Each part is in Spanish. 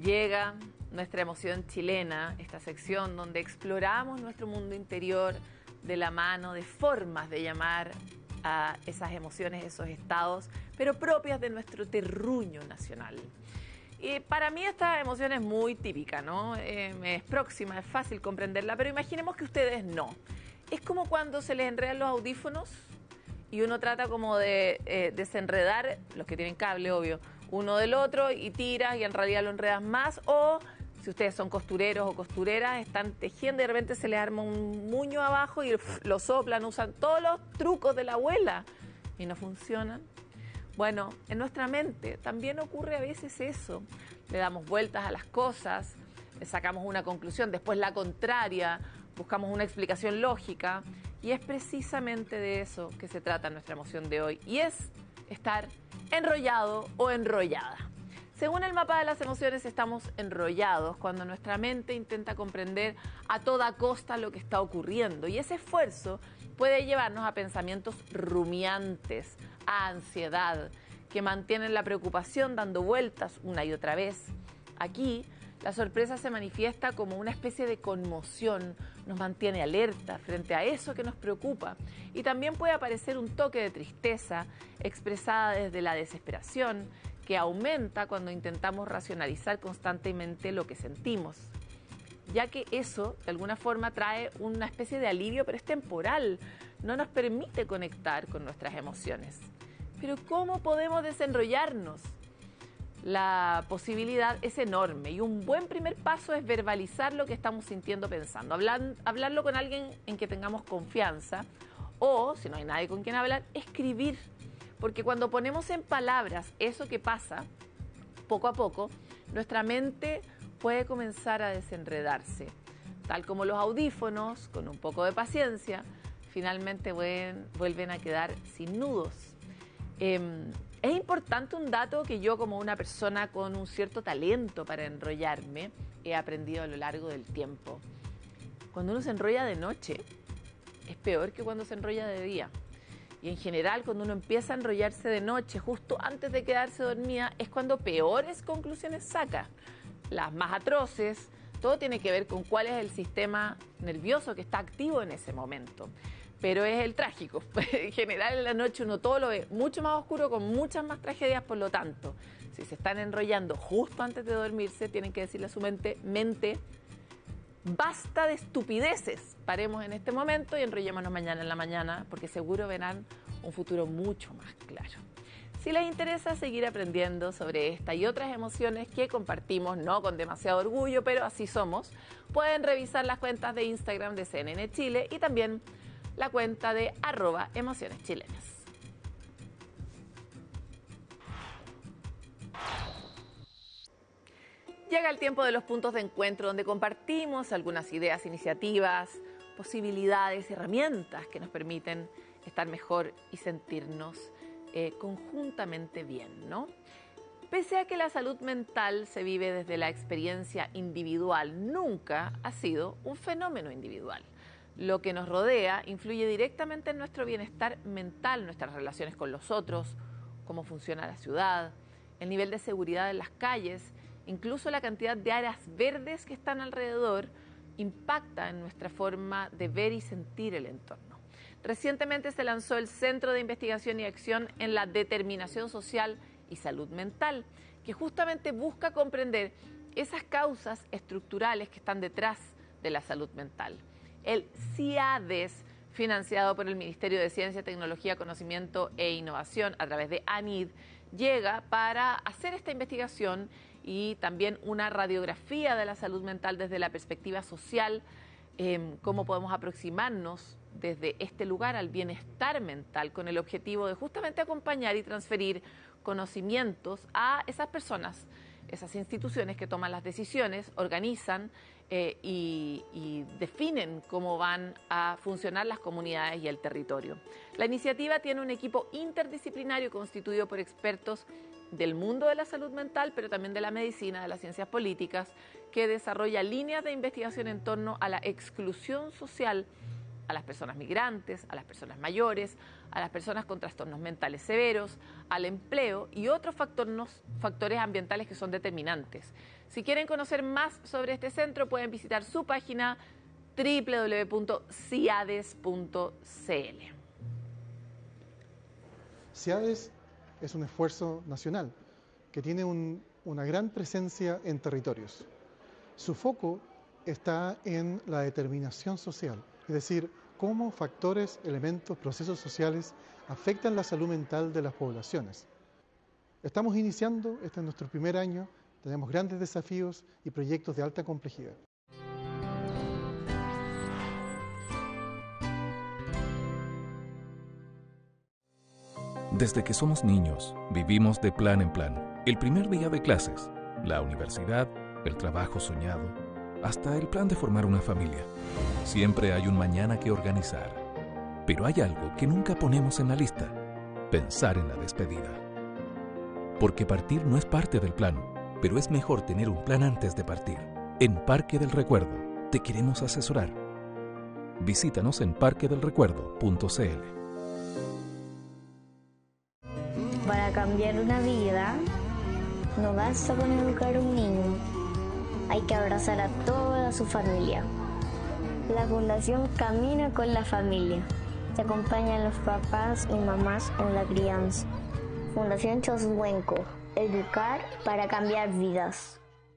Llega nuestra emoción chilena, esta sección donde exploramos nuestro mundo interior de la mano de formas de llamar a esas emociones, esos estados, pero propias de nuestro terruño nacional. Y para mí esta emoción es muy típica, ¿no? Es próxima, es fácil comprenderla, pero imaginemos que ustedes no. Es como cuando se les enredan los audífonos y uno trata como de desenredar, los que tienen cable, obvio, uno del otro y tiras y en realidad lo enredas más, o si ustedes son costureros o costureras, están tejiendo y de repente se les arma un muño abajo y lo soplan, usan todos los trucos de la abuela y no funcionan. Bueno, en nuestra mente también ocurre a veces eso. Le damos vueltas a las cosas, le sacamos una conclusión, después la contraria, buscamos una explicación lógica y es precisamente de eso que se trata nuestra emoción de hoy y es estar enrollado o enrollada. Según el mapa de las emociones, estamos enrollados cuando nuestra mente intenta comprender a toda costa lo que está ocurriendo y ese esfuerzo puede llevarnos a pensamientos rumiantes, a ansiedad, que mantienen la preocupación dando vueltas una y otra vez. Aquí, la sorpresa se manifiesta como una especie de conmoción, nos mantiene alerta frente a eso que nos preocupa y también puede aparecer un toque de tristeza expresada desde la desesperación que aumenta cuando intentamos racionalizar constantemente lo que sentimos, ya que eso de alguna forma trae una especie de alivio, pero es temporal, no nos permite conectar con nuestras emociones. Pero ¿cómo podemos desenrollarnos? La posibilidad es enorme y un buen primer paso es verbalizar lo que estamos sintiendo, pensando, hablarlo con alguien en que tengamos confianza o, si no hay nadie con quien hablar, escribir, porque cuando ponemos en palabras eso que pasa, poco a poco, nuestra mente puede comenzar a desenredarse, tal como los audífonos, con un poco de paciencia, finalmente vuelven a quedar sin nudos. Es importante un dato que yo, como una persona con un cierto talento para enrollarme, he aprendido a lo largo del tiempo. Cuando uno se enrolla de noche, es peor que cuando se enrolla de día. Y en general, cuando uno empieza a enrollarse de noche, justo antes de quedarse dormida, es cuando peores conclusiones saca. Las más atroces, todo tiene que ver con cuál es el sistema nervioso que está activo en ese momento. Pero es el trágico. En general, en la noche uno todo lo ve mucho más oscuro, con muchas más tragedias, por lo tanto, si se están enrollando justo antes de dormirse, tienen que decirle a su mente, basta de estupideces, paremos en este momento y enrollémonos mañana en la mañana, porque seguro verán un futuro mucho más claro. Si les interesa seguir aprendiendo sobre esta y otras emociones que compartimos, no con demasiado orgullo, pero así somos, pueden revisar las cuentas de Instagram de CNN Chile y también la cuenta de @emocioneschilenas. Llega el tiempo de los puntos de encuentro donde compartimos algunas ideas, iniciativas, posibilidades, herramientas que nos permiten estar mejor y sentirnos conjuntamente bien, ¿no? Pese a que la salud mental se vive desde la experiencia individual, nunca ha sido un fenómeno individual. Lo que nos rodea influye directamente en nuestro bienestar mental, nuestras relaciones con los otros, cómo funciona la ciudad, el nivel de seguridad en las calles, incluso la cantidad de áreas verdes que están alrededor, impacta en nuestra forma de ver y sentir el entorno. Recientemente se lanzó el Centro de Investigación y Acción en la Determinación Social y Salud Mental, que justamente busca comprender esas causas estructurales que están detrás de la salud mental. El CIADES, financiado por el Ministerio de Ciencia, Tecnología, Conocimiento e Innovación a través de ANID, llega para hacer esta investigación y también una radiografía de la salud mental desde la perspectiva social, cómo podemos aproximarnos desde este lugar al bienestar mental con el objetivo de justamente acompañar y transferir conocimientos a esas personas, esas instituciones que toman las decisiones, organizan y definen cómo van a funcionar las comunidades y el territorio. La iniciativa tiene un equipo interdisciplinario constituido por expertos del mundo de la salud mental, pero también de la medicina, de las ciencias políticas, que desarrolla líneas de investigación en torno a la exclusión social a las personas migrantes, a las personas mayores, a las personas con trastornos mentales severos, al empleo y otros factores ambientales que son determinantes. Si quieren conocer más sobre este centro, pueden visitar su página www.ciades.cl. CIADES es un esfuerzo nacional que tiene una gran presencia en territorios. Su foco está en la determinación social, es decir, cómo factores, elementos, procesos sociales afectan la salud mental de las poblaciones. Estamos iniciando, este es nuestro primer año, tenemos grandes desafíos y proyectos de alta complejidad. Desde que somos niños, vivimos de plan en plan. El primer día de clases, la universidad, el trabajo soñado, hasta el plan de formar una familia. Siempre hay un mañana que organizar. Pero hay algo que nunca ponemos en la lista: pensar en la despedida. Porque partir no es parte del plan, pero es mejor tener un plan antes de partir. En Parque del Recuerdo te queremos asesorar. Visítanos en parquedelrecuerdo.cl. Para cambiar una vida, no basta con educar a un niño, hay que abrazar a toda su familia. La Fundación Camina con la Familia. Se acompañan los papás y mamás en la crianza. Fundación Choshuenco. Educar para cambiar vidas.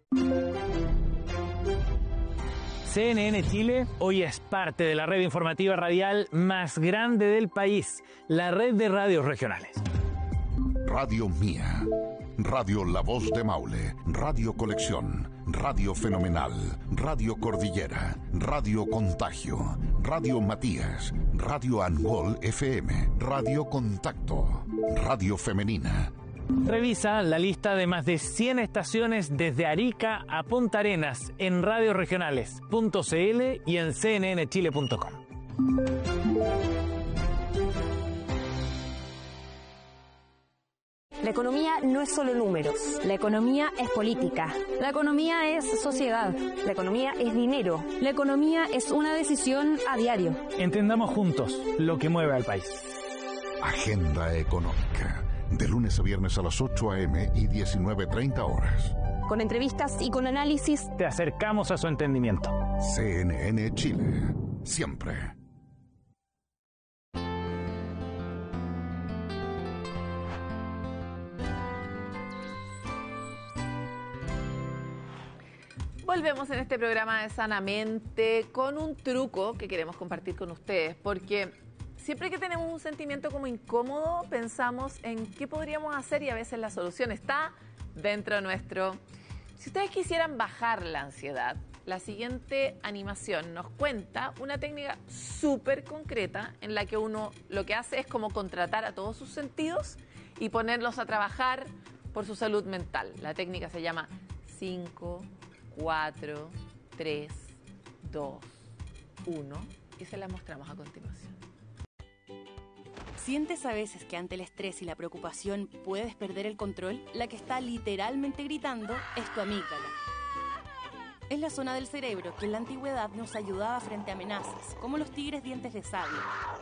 CNN Chile hoy es parte de la red informativa radial más grande del país, la red de radios regionales. Radio Mía, Radio La Voz de Maule, Radio Colección, Radio Fenomenal, Radio Cordillera, Radio Contagio, Radio Matías, Radio Angol FM, Radio Contacto, Radio Femenina. Revisa la lista de más de 100 estaciones desde Arica a Punta Arenas en radioregionales.cl y en cnnchile.com. La economía no es solo números. La economía es política. La economía es sociedad. La economía es dinero. La economía es una decisión a diario. Entendamos juntos lo que mueve al país. Agenda Económica. De lunes a viernes a las 8 a.m. y 19:30 horas. Con entrevistas y con análisis, te acercamos a su entendimiento. CNN Chile. Siempre. Volvemos en este programa de Sanamente con un truco que queremos compartir con ustedes, porque siempre que tenemos un sentimiento como incómodo, pensamos en qué podríamos hacer y a veces la solución está dentro nuestro. Si ustedes quisieran bajar la ansiedad, la siguiente animación nos cuenta una técnica súper concreta en la que uno lo que hace es como contratar a todos sus sentidos y ponerlos a trabajar por su salud mental. La técnica se llama 5, 4, 3, 2, 1 y se la mostramos a continuación. ¿Sientes a veces que ante el estrés y la preocupación puedes perder el control? La que está literalmente gritando es tu amígdala. Es la zona del cerebro que en la antigüedad nos ayudaba frente a amenazas, como los tigres dientes de sable.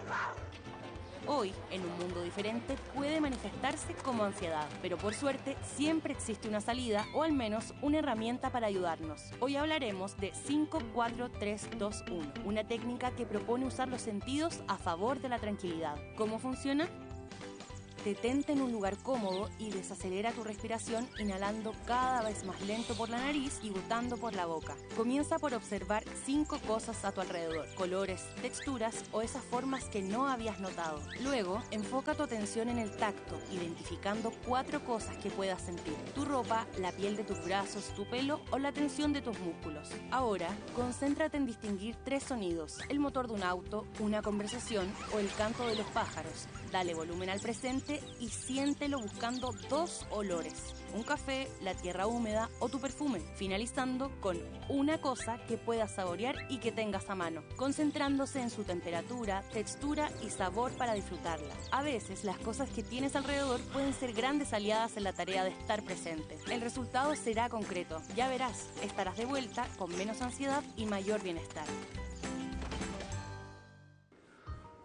Hoy, en un mundo diferente, puede manifestarse como ansiedad, pero por suerte siempre existe una salida o al menos una herramienta para ayudarnos. Hoy hablaremos de 5, 4, 3, 2, 1, una técnica que propone usar los sentidos a favor de la tranquilidad. ¿Cómo funciona? Detente en un lugar cómodo y desacelera tu respiración inhalando cada vez más lento por la nariz y botando por la boca. Comienza por observar 5 cosas a tu alrededor: colores, texturas o esas formas que no habías notado. Luego, enfoca tu atención en el tacto, identificando 4 cosas que puedas sentir: tu ropa, la piel de tus brazos, tu pelo o la tensión de tus músculos. Ahora, concéntrate en distinguir 3 sonidos: el motor de un auto, una conversación o el canto de los pájaros. Dale volumen al presente y siéntelo buscando 2 olores: un café, la tierra húmeda o tu perfume, finalizando con una cosa que puedas saborear y que tengas a mano, concentrándose en su temperatura, textura y sabor para disfrutarla. A veces las cosas que tienes alrededor pueden ser grandes aliadas en la tarea de estar presente. El resultado será concreto, ya verás, estarás de vuelta con menos ansiedad y mayor bienestar.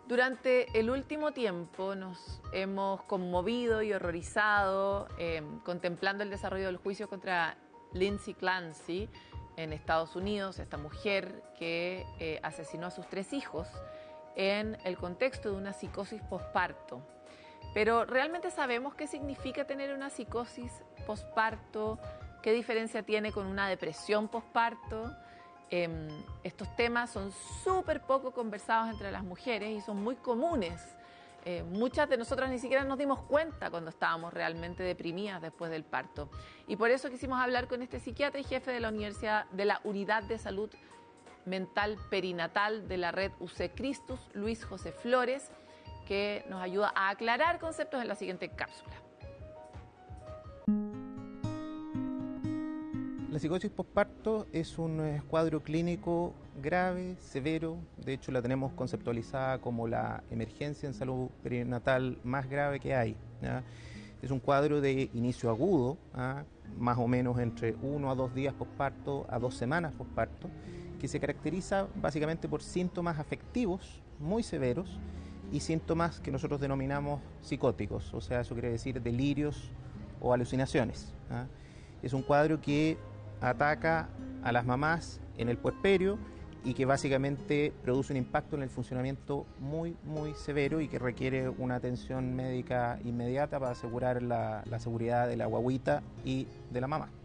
Durante el último tiempo nos hemos conmovido y horrorizado contemplando el desarrollo del juicio contra Lindsay Clancy en Estados Unidos, esta mujer que asesinó a sus 3 hijos en el contexto de una psicosis posparto. Pero ¿realmente sabemos qué significa tener una psicosis posparto? ¿Qué diferencia tiene con una depresión posparto? Estos temas son súper poco conversados entre las mujeres y son muy comunes. Muchas de nosotras ni siquiera nos dimos cuenta cuando estábamos realmente deprimidas después del parto. Y por eso quisimos hablar con este psiquiatra y jefe de la Unidad de Salud Mental Perinatal de la red UC Christus, Luis José Flores, que nos ayuda a aclarar conceptos en la siguiente cápsula. La psicosis posparto es un cuadro clínico grave, severo. De hecho, la tenemos conceptualizada como la emergencia en salud perinatal más grave que hay, ¿ya? Es un cuadro de inicio agudo, ¿ya? Más o menos entre 1 a 2 días posparto a 2 semanas posparto, que se caracteriza básicamente por síntomas afectivos muy severos y síntomas que nosotros denominamos psicóticos, o sea, eso quiere decir delirios o alucinaciones, ¿ya? Es un cuadro que ataca a las mamás en el puerperio y que básicamente produce un impacto en el funcionamiento muy severo y que requiere una atención médica inmediata para asegurar la seguridad de la guagüita y de la mamá.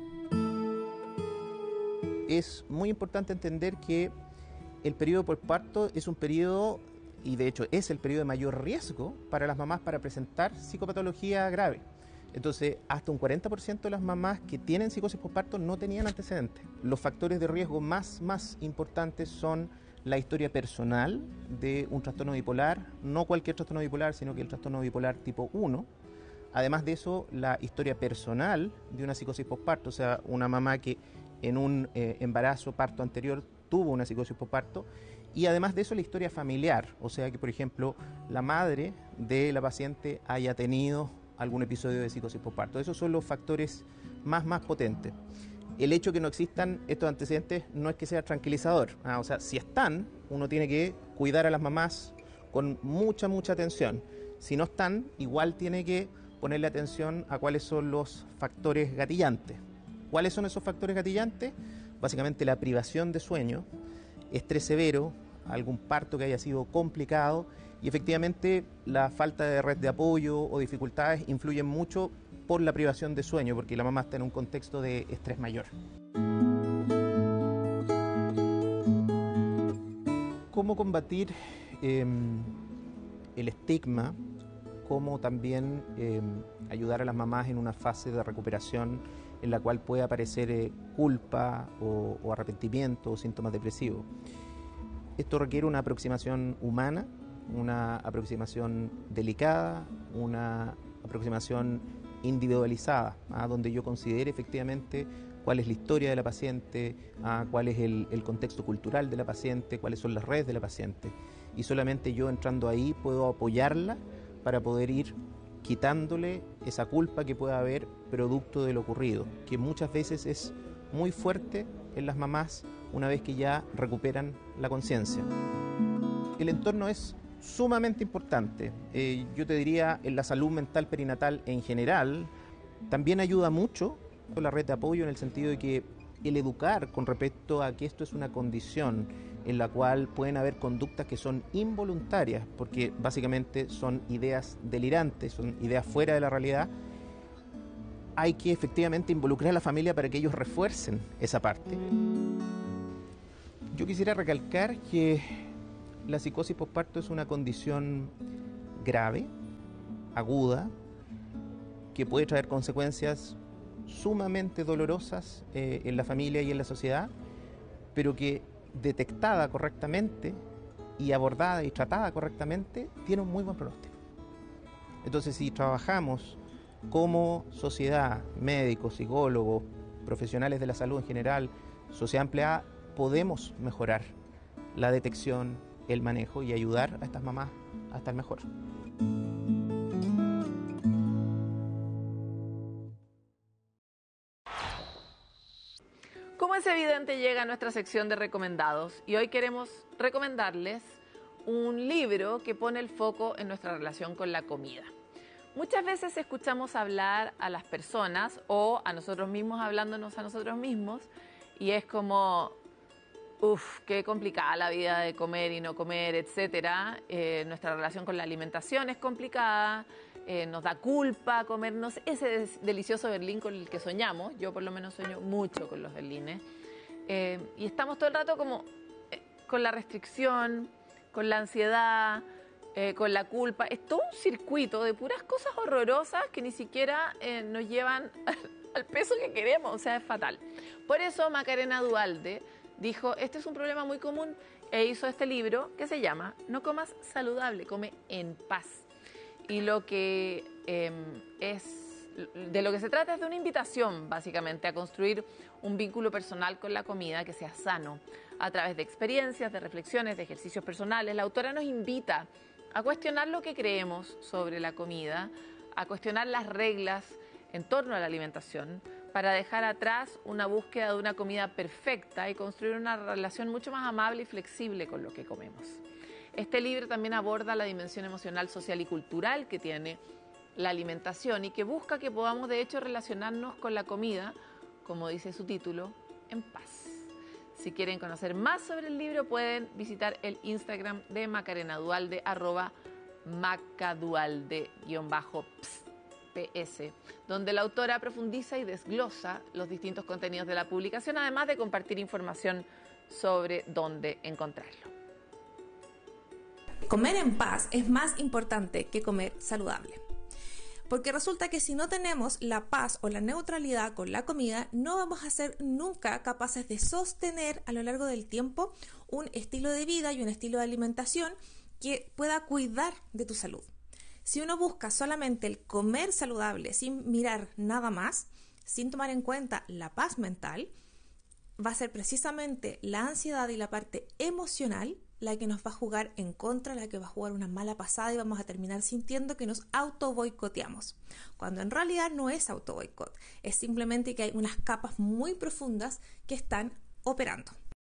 Es muy importante entender que el periodo posparto es un periodo, y de hecho es el periodo de mayor riesgo para las mamás para presentar psicopatología grave. Entonces, hasta un 40% de las mamás que tienen psicosis posparto no tenían antecedentes. Los factores de riesgo más importantes son la historia personal de un trastorno bipolar, no cualquier trastorno bipolar, sino que el trastorno bipolar tipo 1. Además de eso, la historia personal de una psicosis posparto, o sea, una mamá que en un embarazo, parto anterior, tuvo una psicosis posparto. Y además de eso, la historia familiar, o sea, que por ejemplo, la madre de la paciente haya tenido algún episodio de psicosis posparto. Esos son los factores más potentes. El hecho de que no existan estos antecedentes no es que sea tranquilizador. O sea, si están, uno tiene que cuidar a las mamás con mucha atención. Si no están, igual tiene que ponerle atención a cuáles son los factores gatillantes. ¿Cuáles son esos factores gatillantes? Básicamente la privación de sueño, estrés severo, algún parto que haya sido complicado. Y efectivamente la falta de red de apoyo o dificultades influyen mucho por la privación de sueño, porque la mamá está en un contexto de estrés mayor. ¿Cómo combatir el estigma? ¿Cómo también ayudar a las mamás en una fase de recuperación en la cual puede aparecer culpa o arrepentimiento o síntomas depresivos? Esto requiere una aproximación humana, una aproximación delicada, una aproximación individualizada, donde yo considere efectivamente cuál es la historia de la paciente, cuál es el contexto cultural de la paciente, cuáles son las redes de la paciente. Y solamente yo entrando ahí puedo apoyarla para poder ir quitándole esa culpa que pueda haber producto de lo ocurrido, que muchas veces es muy fuerte en las mamás una vez que ya recuperan la conciencia. El entorno es sumamente importante. Yo te diría, en la salud mental perinatal en general, también ayuda mucho la red de apoyo en el sentido de que el educar con respecto a que esto es una condición en la cual pueden haber conductas que son involuntarias, porque básicamente son ideas delirantes, son ideas fuera de la realidad. Hay que efectivamente involucrar a la familia para que ellos refuercen esa parte. Yo quisiera recalcar que la psicosis posparto es una condición grave, aguda, que puede traer consecuencias sumamente dolorosas en la familia y en la sociedad, pero que detectada correctamente y abordada y tratada correctamente, tiene un muy buen pronóstico. Entonces, si trabajamos como sociedad, médicos, psicólogos, profesionales de la salud en general, sociedad empleada, podemos mejorar la detección, el manejo y ayudar a estas mamás a estar mejor. Como es evidente, llega a nuestra sección de recomendados y hoy queremos recomendarles un libro que pone el foco en nuestra relación con la comida. Muchas veces escuchamos hablar a las personas o a nosotros mismos hablándonos a nosotros mismos y es como, qué complicada la vida de comer y no comer, etcétera. Nuestra relación con la alimentación es complicada, nos da culpa comernos ese delicioso berlín con el que soñamos. Yo por lo menos sueño mucho con los berlines. Y estamos todo el rato como con la restricción, con la ansiedad, con la culpa. Es todo un circuito de puras cosas horrorosas que ni siquiera nos llevan al peso que queremos, o sea, es fatal. Por eso Macarena Duhalde dijo, este es un problema muy común, e hizo este libro que se llama No comas saludable, come en paz. Y lo que de lo que se trata es de una invitación, básicamente, a construir un vínculo personal con la comida que sea sano, a través de experiencias, de reflexiones, de ejercicios personales. La autora nos invita a cuestionar lo que creemos sobre la comida, a cuestionar las reglas en torno a la alimentación, para dejar atrás una búsqueda de una comida perfecta y construir una relación mucho más amable y flexible con lo que comemos. Este libro también aborda la dimensión emocional, social y cultural que tiene la alimentación y que busca que podamos de hecho relacionarnos con la comida, como dice su título, en paz. Si quieren conocer más sobre el libro pueden visitar el Instagram de Macarena Duhalde, @macaduhalde_ps, donde la autora profundiza y desglosa los distintos contenidos de la publicación, además de compartir información sobre dónde encontrarlo. Comer en paz es más importante que comer saludable. Porque resulta que si no tenemos la paz o la neutralidad con la comida, no vamos a ser nunca capaces de sostener a lo largo del tiempo un estilo de vida y un estilo de alimentación que pueda cuidar de tu salud. Si uno busca solamente el comer saludable sin mirar nada más, sin tomar en cuenta la paz mental, va a ser precisamente la ansiedad y la parte emocional la que nos va a jugar en contra, la que va a jugar una mala pasada y vamos a terminar sintiendo que nos auto-boicoteamos. Cuando en realidad no es auto-boicot, es simplemente que hay unas capas muy profundas que están operando.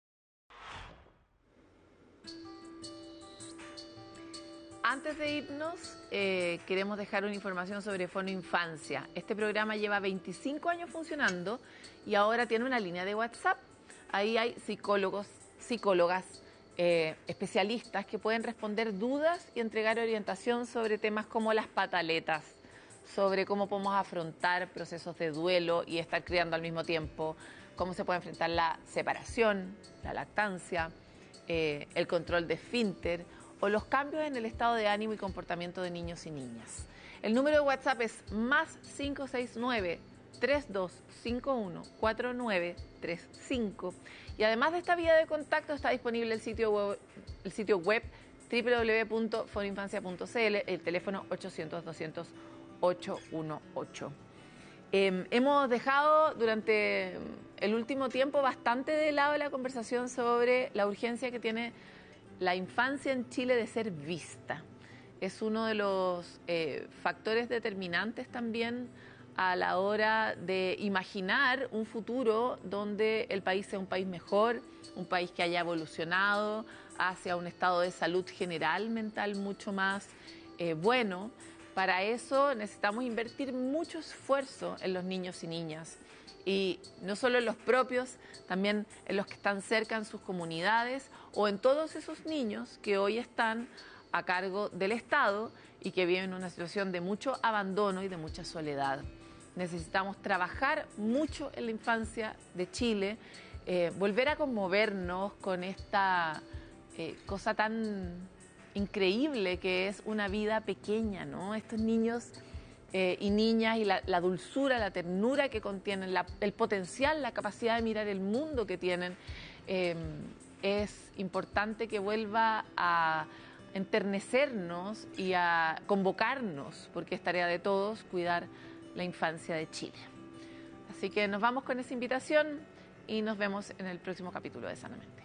Antes de irnos, queremos dejar una información sobre Fono Infancia. Este programa lleva 25 años funcionando y ahora tiene una línea de WhatsApp. Ahí hay psicólogos, psicólogas, especialistas que pueden responder dudas y entregar orientación sobre temas como las pataletas, sobre cómo podemos afrontar procesos de duelo y estar criando al mismo tiempo, cómo se puede enfrentar la separación, la lactancia, el control de esfínter o los cambios en el estado de ánimo y comportamiento de niños y niñas. El número de WhatsApp es +569 3251 4935 y además de esta vía de contacto está disponible el sitio web www.fonoinfancia.cl, el teléfono 800-200-818. Hemos dejado durante el último tiempo bastante de lado la conversación sobre la urgencia que tiene la infancia en Chile de ser vista. Es uno de los factores determinantes también a la hora de imaginar un futuro donde el país sea un país mejor, un país que haya evolucionado hacia un estado de salud general mental mucho más bueno. Para eso necesitamos invertir mucho esfuerzo en los niños y niñas, y no solo en los propios, también en los que están cerca en sus comunidades o en todos esos niños que hoy están a cargo del Estado y que viven una situación de mucho abandono y de mucha soledad. Necesitamos trabajar mucho en la infancia de Chile, volver a conmovernos con esta cosa tan increíble que es una vida pequeña, ¿no? Estos niños y niñas y la dulzura, la ternura que contienen, el potencial, la capacidad de mirar el mundo que tienen, es importante que vuelva a enternecernos y a convocarnos, porque es tarea de todos cuidar la infancia de Chile. Así que nos vamos con esa invitación y nos vemos en el próximo capítulo de Sanamente.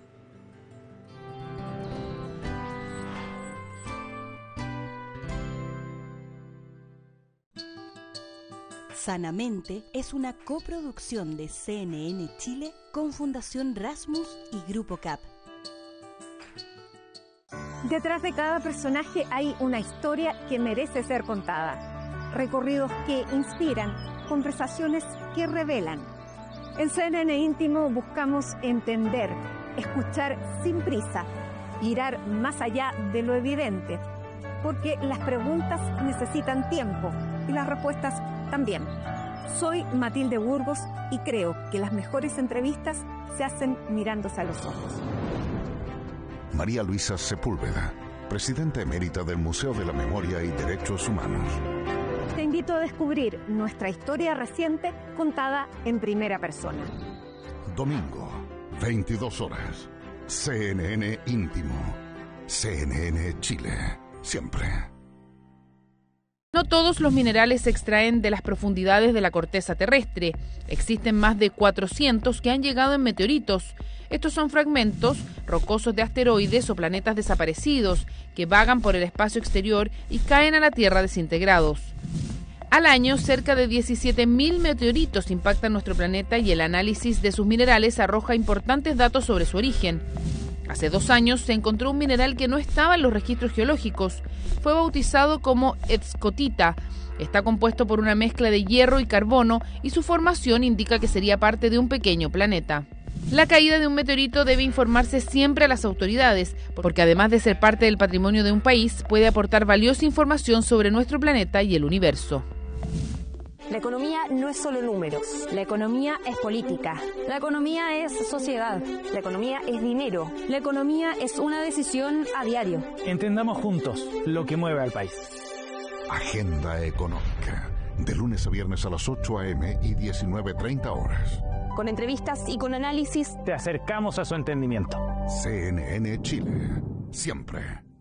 Sanamente es una coproducción de CNN Chile con Fundación Rasmus y Grupo CAP. Detrás de cada personaje hay una historia que merece ser contada. Recorridos que inspiran, conversaciones que revelan. En CNN Íntimo buscamos entender, escuchar sin prisa, mirar más allá de lo evidente, porque las preguntas necesitan tiempo y las respuestas también. Soy Matilde Burgos y creo que las mejores entrevistas se hacen mirándose a los ojos. María Luisa Sepúlveda, presidenta emérita del Museo de la Memoria y Derechos Humanos. Te invito a descubrir nuestra historia reciente contada en primera persona. Domingo, 22 horas. CNN Íntimo. CNN Chile. Siempre. No todos los minerales se extraen de las profundidades de la corteza terrestre. Existen más de 400 que han llegado en meteoritos. Estos son fragmentos rocosos de asteroides o planetas desaparecidos que vagan por el espacio exterior y caen a la Tierra desintegrados. Al año, cerca de 17.000 meteoritos impactan nuestro planeta y el análisis de sus minerales arroja importantes datos sobre su origen. Hace 2 años se encontró un mineral que no estaba en los registros geológicos. Fue bautizado como escotita. Está compuesto por una mezcla de hierro y carbono y su formación indica que sería parte de un pequeño planeta. La caída de un meteorito debe informarse siempre a las autoridades, porque además de ser parte del patrimonio de un país, puede aportar valiosa información sobre nuestro planeta y el universo. La economía no es solo números. La economía es política. La economía es sociedad. La economía es dinero. La economía es una decisión a diario. Entendamos juntos lo que mueve al país. Agenda Económica. De lunes a viernes a las 8 a.m. y 19:30 horas. Con entrevistas y con análisis, te acercamos a su entendimiento. CNN Chile. Siempre.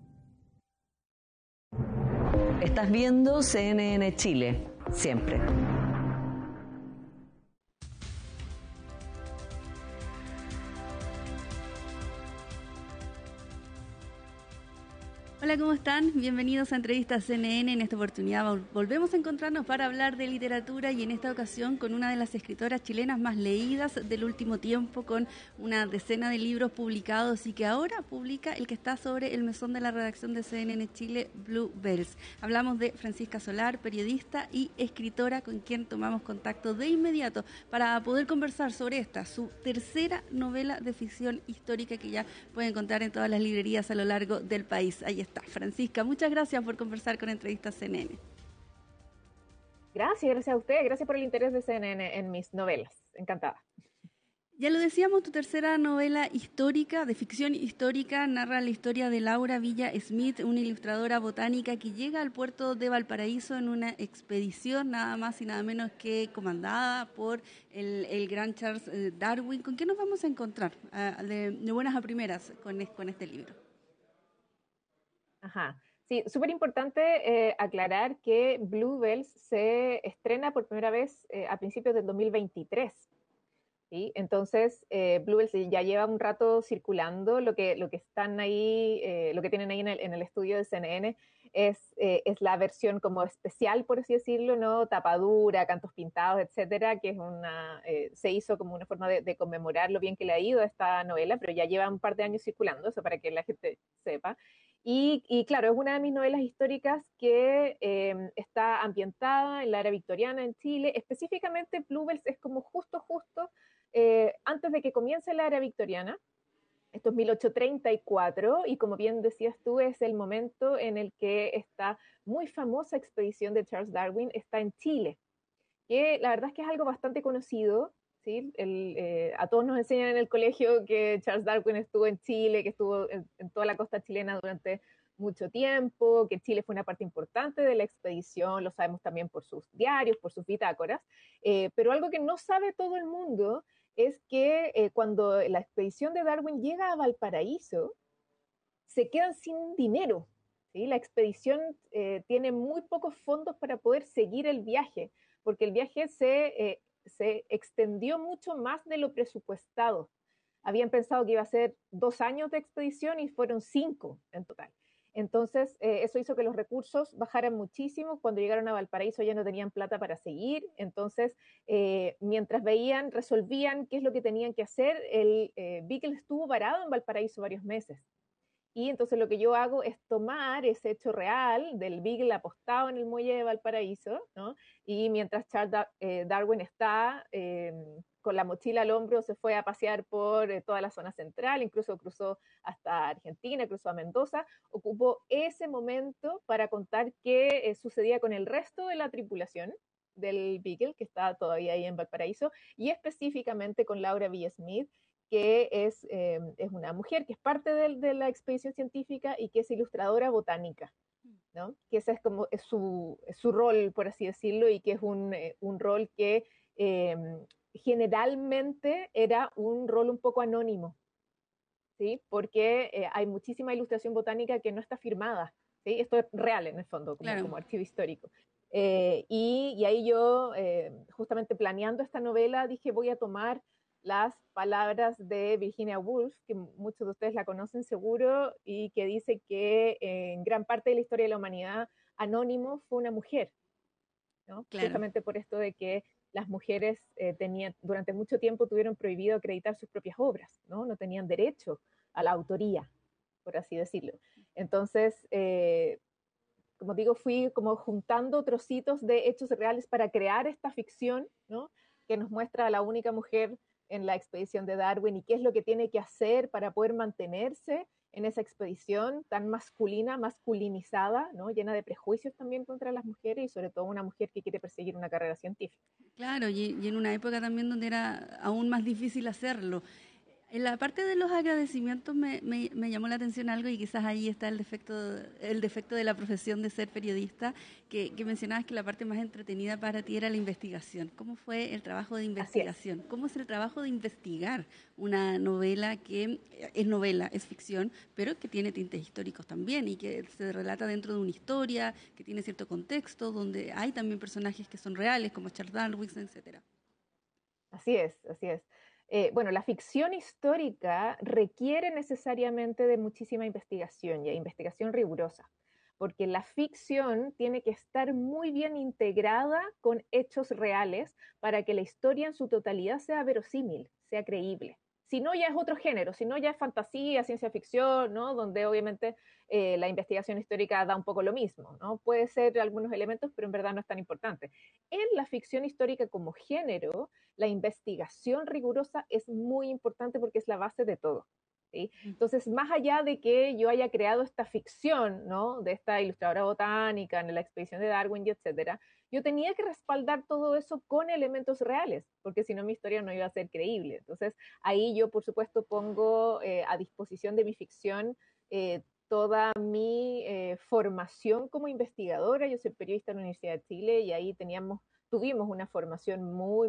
Estás viendo CNN Chile. Siempre. Hola, ¿cómo están? Bienvenidos a Entrevistas CNN. En esta oportunidad volvemos a encontrarnos para hablar de literatura y en esta ocasión con una de las escritoras chilenas más leídas del último tiempo, con una decena de libros publicados y que ahora publica el que está sobre el mesón de la redacción de CNN Chile, Bluebells. Hablamos de Francisca Solar, periodista y escritora, con quien tomamos contacto de inmediato para poder conversar sobre esta, su tercera novela de ficción histórica que ya pueden encontrar en todas las librerías a lo largo del país. Ahí está. Francisca, muchas gracias por conversar con Entrevistas CNN. Gracias a usted, gracias por el interés de CNN en mis novelas, encantada. Ya lo decíamos, tu tercera novela histórica, de ficción histórica, narra la historia de Laura Villa Smith, una ilustradora botánica que llega al puerto de Valparaíso en una expedición nada más y nada menos que comandada por el gran Charles Darwin. ¿Con qué nos vamos a encontrar de buenas a primeras con este libro? Ajá. Sí, súper importante aclarar que Bluebells se estrena por primera vez a principios del 2023. ¿Sí? Entonces, Bluebells ya lleva un rato circulando. Lo que están ahí, lo que tienen ahí en el estudio de CNN es la versión como especial, por así decirlo, ¿no? Tapadura, cantos pintados, etcétera, que es se hizo como una forma de conmemorar lo bien que le ha ido a esta novela, pero ya lleva un par de años circulando, eso para que la gente sepa. Y claro, es una de mis novelas históricas que está ambientada en la era victoriana en Chile. Específicamente, Bluebells es como justo antes de que comience la era victoriana. Esto es 1834 y como bien decías tú, es el momento en el que esta muy famosa expedición de Charles Darwin está en Chile, que la verdad es que es algo bastante conocido. ¿Sí? A todos nos enseñan en el colegio que Charles Darwin estuvo en Chile, que estuvo en toda la costa chilena durante mucho tiempo, que Chile fue una parte importante de la expedición, lo sabemos también por sus diarios, por sus bitácoras, pero algo que no sabe todo el mundo es que cuando la expedición de Darwin llega a Valparaíso, se quedan sin dinero. ¿Sí? La expedición tiene muy pocos fondos para poder seguir el viaje, porque el viaje se extendió mucho más de lo presupuestado. Habían pensado que iba a ser 2 años de expedición y fueron 5 en total. Entonces, eso hizo que los recursos bajaran muchísimo. Cuando llegaron a Valparaíso ya no tenían plata para seguir. Entonces, mientras resolvían qué es lo que tenían que hacer, el Beagle estuvo varado en Valparaíso varios meses. Y entonces lo que yo hago es tomar ese hecho real del Beagle apostado en el muelle de Valparaíso, ¿no? Y mientras Charles Darwin está con la mochila al hombro, se fue a pasear por toda la zona central, incluso cruzó hasta Argentina, cruzó a Mendoza, ocupó ese momento para contar qué sucedía con el resto de la tripulación del Beagle, que está todavía ahí en Valparaíso, y específicamente con Laura V. Smith, que es una mujer que es parte de la expedición científica y que es ilustradora botánica, ¿no? Que ese es como es su rol, por así decirlo, y que es un rol que generalmente era un rol un poco anónimo, ¿sí? Porque hay muchísima ilustración botánica que no está firmada, ¿sí? Esto es real en el fondo, como archivo histórico. Y ahí yo, justamente planeando esta novela, dije voy a tomar las palabras de Virginia Woolf, que muchos de ustedes la conocen seguro, y que dice que en gran parte de la historia de la humanidad, Anónimo fue una mujer, ¿no? Claro. Justamente por esto de que las mujeres durante mucho tiempo tuvieron prohibido acreditar sus propias obras, ¿no? No tenían derecho a la autoría, por así decirlo. Entonces, como digo, fui como juntando trocitos de hechos reales para crear esta ficción, ¿no? Que nos muestra a la única mujer en la expedición de Darwin y qué es lo que tiene que hacer para poder mantenerse en esa expedición tan masculinizada, ¿no? Llena de prejuicios también contra las mujeres y sobre todo una mujer que quiere perseguir una carrera científica. Claro, y en una época también donde era aún más difícil hacerlo. En la parte de los agradecimientos me llamó la atención algo, y quizás ahí está el defecto de la profesión de ser periodista, que mencionabas que la parte más entretenida para ti era la investigación. ¿Cómo fue el trabajo de investigación? ¿Cómo es el trabajo de investigar una novela que es novela, es ficción, pero que tiene tintes históricos también y que se relata dentro de una historia, que tiene cierto contexto, donde hay también personajes que son reales, como Charles Darwin, etcétera? Así es, así es. Bueno, la ficción histórica requiere necesariamente de muchísima investigación y investigación rigurosa, porque la ficción tiene que estar muy bien integrada con hechos reales para que la historia en su totalidad sea verosímil, sea creíble. Si no, ya es otro género, si no, ya es fantasía, ciencia ficción, ¿no? Donde obviamente la investigación histórica da un poco lo mismo, ¿no? Puede ser algunos elementos, pero en verdad no es tan importante. En la ficción histórica como género, la investigación rigurosa es muy importante porque es la base de todo, ¿sí? Entonces, más allá de que yo haya creado esta ficción, ¿no? De esta ilustradora botánica en la expedición de Darwin y etcétera, yo tenía que respaldar todo eso con elementos reales, porque si no mi historia no iba a ser creíble. Entonces, ahí yo, por supuesto, pongo a disposición de mi ficción toda mi formación como investigadora. Yo soy periodista en la Universidad de Chile y ahí tuvimos una formación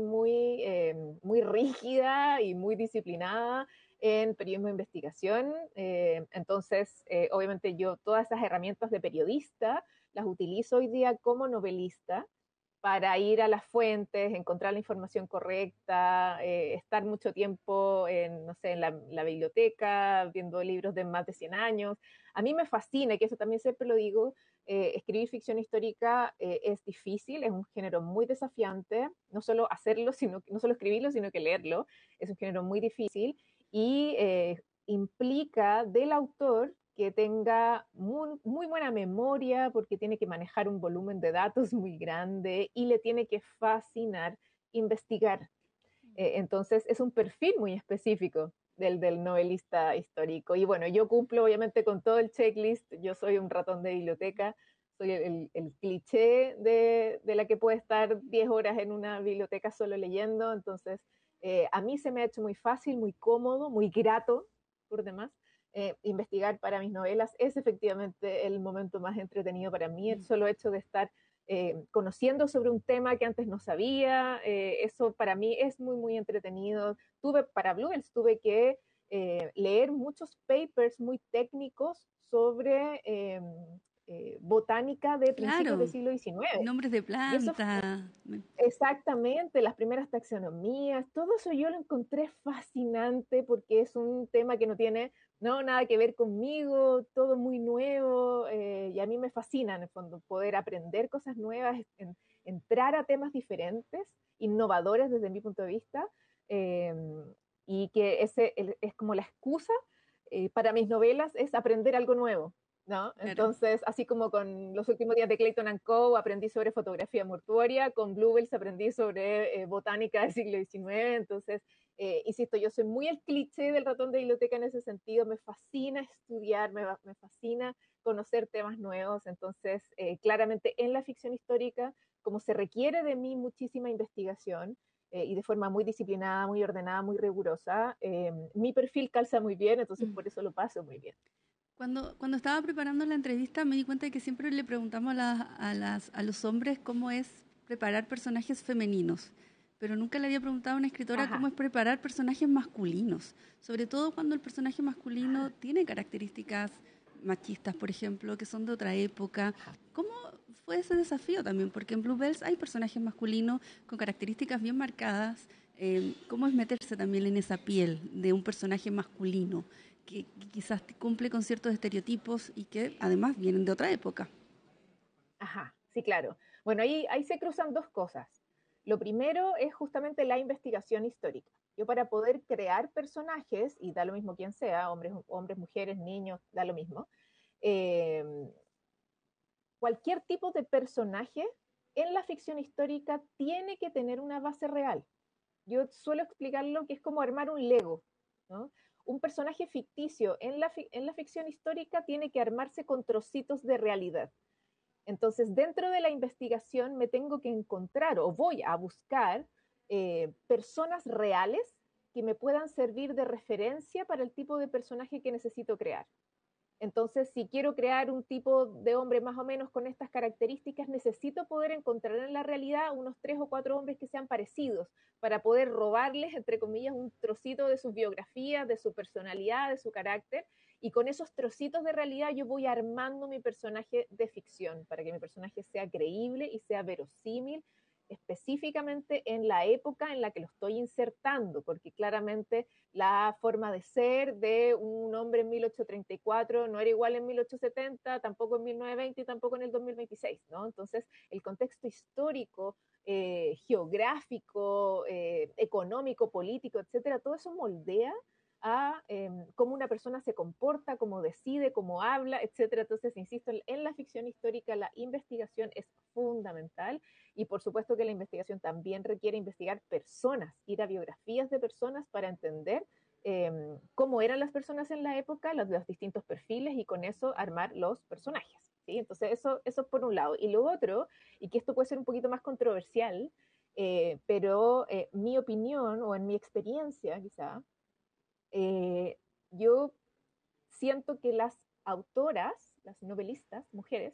muy rígida y muy disciplinada en periodismo de investigación. Entonces, obviamente yo todas esas herramientas de periodista las utilizo hoy día como novelista para ir a las fuentes, encontrar la información correcta, estar mucho tiempo en la biblioteca, viendo libros de más de 100 años. A mí me fascina, que eso también siempre lo digo, escribir ficción histórica es difícil, es un género muy desafiante, no solo hacerlo, no solo escribirlo, sino que leerlo, es un género muy difícil y implica del autor que tenga muy buena memoria porque tiene que manejar un volumen de datos muy grande y le tiene que fascinar investigar. Entonces es un perfil muy específico del novelista histórico. Y bueno, yo cumplo obviamente con todo el checklist, yo soy un ratón de biblioteca, soy el cliché de la que puede estar 10 horas en una biblioteca solo leyendo, entonces a mí se me ha hecho muy fácil, muy cómodo, muy grato por demás. Investigar para mis novelas es efectivamente el momento más entretenido para mí, el solo hecho de estar conociendo sobre un tema que antes no sabía, eso para mí es muy entretenido. Para Bluebells tuve que leer muchos papers muy técnicos sobre botánica de principios del siglo XIX. Nombres de plantas. Exactamente, las primeras taxonomías, todo eso yo lo encontré fascinante porque es un tema que no tiene nada que ver conmigo, todo muy nuevo, y a mí me fascina en el fondo poder aprender cosas nuevas, entrar a temas diferentes, innovadores desde mi punto de vista, y que es como la excusa para mis novelas es aprender algo nuevo, ¿no? Claro. Entonces, así como con Los últimos días de Clayton Co. aprendí sobre fotografía mortuoria, con Bluebells aprendí sobre botánica del siglo XIX, entonces, insisto, yo soy muy el cliché del ratón de biblioteca en ese sentido, me fascina estudiar, me fascina conocer temas nuevos, entonces, claramente en la ficción histórica, como se requiere de mí muchísima investigación, y de forma muy disciplinada, muy ordenada, muy rigurosa, mi perfil calza muy bien, entonces por eso lo paso muy bien. Cuando estaba preparando la entrevista me di cuenta de que siempre le preguntamos a los hombres cómo es preparar personajes femeninos, pero nunca le había preguntado a una escritora cómo es preparar personajes masculinos, sobre todo cuando el personaje masculino tiene características machistas, por ejemplo, que son de otra época. ¿Cómo fue ese desafío también? Porque en Bluebells hay personajes masculinos con características bien marcadas. ¿Cómo es meterse también en esa piel de un personaje masculino que quizás cumple con ciertos estereotipos y que además vienen de otra época? Ajá, sí, claro. Bueno, ahí se cruzan dos cosas. Lo primero es justamente la investigación histórica. Yo para poder crear personajes, y da lo mismo quién sea, hombres, mujeres, niños, da lo mismo, cualquier tipo de personaje en la ficción histórica tiene que tener una base real. Yo suelo explicarlo que es como armar un Lego, ¿no? Un personaje ficticio en la ficción histórica tiene que armarse con trocitos de realidad. Entonces, dentro de la investigación me tengo que encontrar o voy a buscar personas reales que me puedan servir de referencia para el tipo de personaje que necesito crear. Entonces, si quiero crear un tipo de hombre más o menos con estas características, necesito poder encontrar en la realidad unos 3 o 4 hombres que sean parecidos para poder robarles, entre comillas, un trocito de sus biografías, de su personalidad, de su carácter, y con esos trocitos de realidad yo voy armando mi personaje de ficción para que mi personaje sea creíble y sea verosímil, específicamente en la época en la que lo estoy insertando, porque claramente la forma de ser de un hombre en 1834 no era igual en 1870, tampoco en 1920 y tampoco en el 2026, ¿no? Entonces, el contexto histórico, geográfico, económico, político, etcétera, todo eso moldea a cómo una persona se comporta, cómo decide, cómo habla, etcétera. Entonces, insisto, en la ficción histórica la investigación es fundamental y por supuesto que la investigación también requiere investigar personas, ir a biografías de personas para entender cómo eran las personas en la época, los distintos perfiles y con eso armar los personajes, ¿sí? Entonces, eso por un lado. Y lo otro, y que esto puede ser un poquito más controversial, pero mi opinión o en mi experiencia quizá, yo siento que las autoras, las novelistas, mujeres,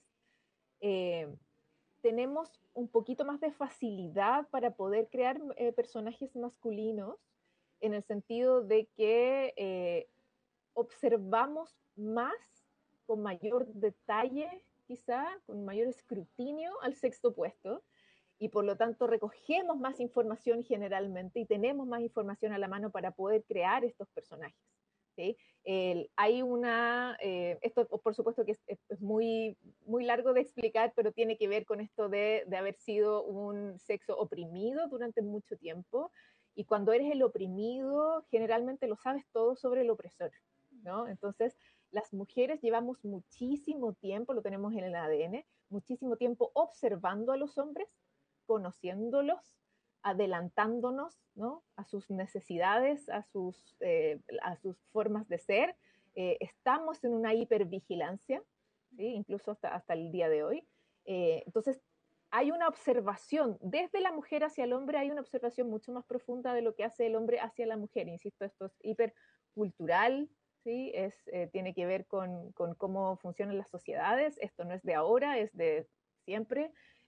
tenemos un poquito más de facilidad para poder crear personajes masculinos en el sentido de que observamos más, con mayor detalle, quizá, con mayor escrutinio al sexo opuesto, y por lo tanto recogemos más información generalmente y tenemos más información a la mano para poder crear estos personajes, ¿sí? Hay esto por supuesto que es muy, muy largo de explicar, pero tiene que ver con esto de haber sido un sexo oprimido durante mucho tiempo, y cuando eres el oprimido, generalmente lo sabes todo sobre el opresor, ¿no? Entonces, las mujeres llevamos muchísimo tiempo, lo tenemos en el ADN, muchísimo tiempo observando a los hombres, conociéndolos, adelantándonos, ¿no? A sus necesidades, a sus formas de ser. Estamos en una hipervigilancia, ¿sí? Incluso hasta el día de hoy. Entonces, hay una observación, desde la mujer hacia el hombre, hay una observación mucho más profunda de lo que hace el hombre hacia la mujer. Insisto, esto es hipercultural, ¿sí? Tiene que ver con cómo funcionan las sociedades. Esto no es de ahora, es de siempre.